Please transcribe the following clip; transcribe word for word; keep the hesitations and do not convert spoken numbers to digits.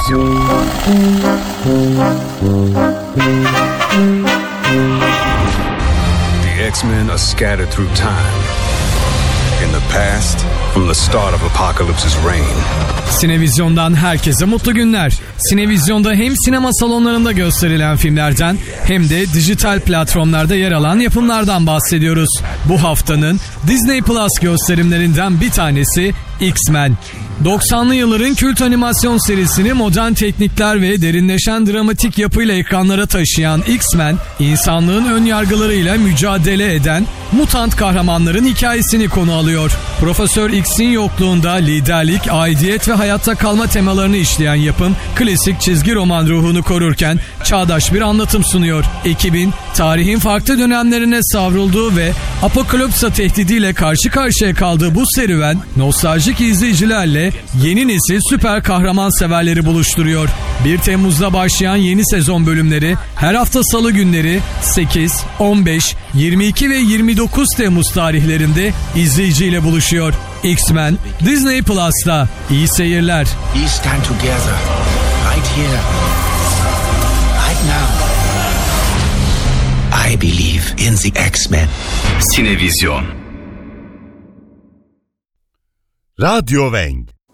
The X-Men are scattered through time. In the past, from the start of Apocalypse's reign. Sinevizyon'dan herkese mutlu günler. Sinevizyon'da hem sinema salonlarında gösterilen filmlerden hem de dijital platformlarda yer alan yapımlardan bahsediyoruz. Bu haftanın Disney Plus gösterimlerinden bir tanesi X-Men. doksanlı yılların kült animasyon serisini modern teknikler ve derinleşen dramatik yapıyla ekranlara taşıyan X-Men, insanlığın ön yargılarıyla mücadele eden mutant kahramanların hikayesini konu alıyor. Profesör X'in yokluğunda liderlik, aidiyet ve hayatta kalma temalarını işleyen yapım, klasik çizgi roman ruhunu korurken çağdaş bir anlatım sunuyor. Ekibin tarihin farklı dönemlerine savrulduğu ve apokalipsa tehdidiyle karşı karşıya kaldığı bu serüven, nostaljik izleyicilerle yeni nesil süper kahraman severleri buluşturuyor. bir Temmuz'da başlayan yeni sezon bölümleri her hafta salı günleri sekiz, on beş, yirmi iki ve yirmi dokuz Temmuz tarihlerinde izleyiciyle buluşuyor. X-Men Disney Plus'ta. İyi seyirler. We stand together right here, right now. I believe in the X-Men. Sinevizyon. Radyo Wenk.